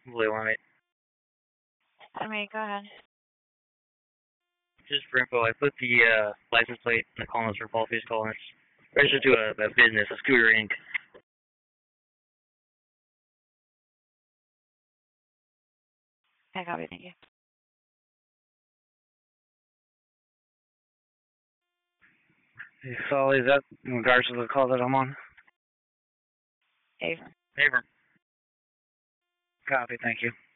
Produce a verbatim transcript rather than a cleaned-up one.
Blue Light. I mean, go ahead. Just for info, I put the uh, license plate in the columns for Paul Feast Call, and it's registered to a, a business, a Scooter Incorporated. I copy, thank you. Hey, Solly, is that in regards to the call that I'm on? Avon. Avon. Copy, thank you.